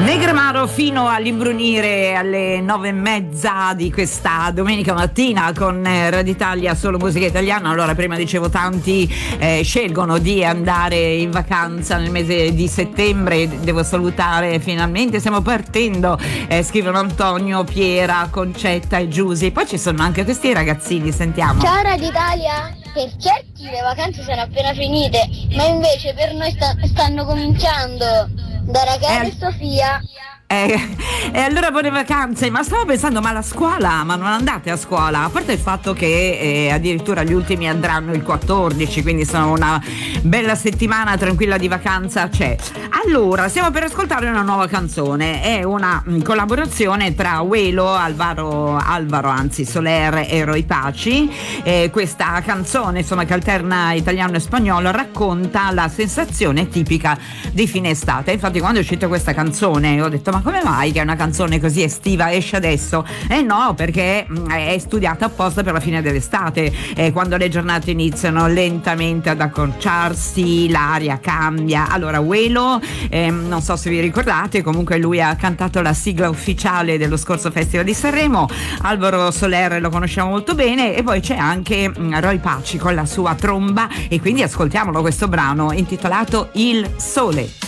Negramaro fino all'imbrunire alle 9:30 di questa domenica mattina con Radio Italia, solo musica italiana. Allora, prima dicevo, tanti scelgono di andare in vacanza nel mese di settembre. Devo salutare, finalmente stiamo partendo, scrivono Antonio, Piera, Concetta e Giusy. Poi ci sono anche questi ragazzini, sentiamo. Ciao Radio Italia, per certi le vacanze sono appena finite, ma invece per noi stanno cominciando. Da Rachele e Sofia. E allora buone vacanze. Ma stavo pensando, ma la scuola? Ma non andate a scuola? A parte il fatto che addirittura gli ultimi andranno il 14, quindi sono una bella settimana tranquilla di vacanza c'è. Allora, stiamo per ascoltare una nuova canzone. È una collaborazione tra Welo, Alvaro Soler e Roy Paci. Questa canzone, insomma, che alterna italiano e spagnolo, racconta la sensazione tipica di fine estate. Infatti, quando è uscita questa canzone ho detto, ma come mai che è una canzone così estiva esce adesso? No, perché è studiata apposta per la fine dell'estate, quando le giornate iniziano lentamente ad accorciarsi, l'aria cambia. Allora Welo, non so se vi ricordate, comunque lui ha cantato la sigla ufficiale dello scorso Festival di Sanremo. Alvaro Soler lo conosciamo molto bene, e poi c'è anche Roy Paci con la sua tromba, e quindi ascoltiamolo questo brano intitolato Il Sole.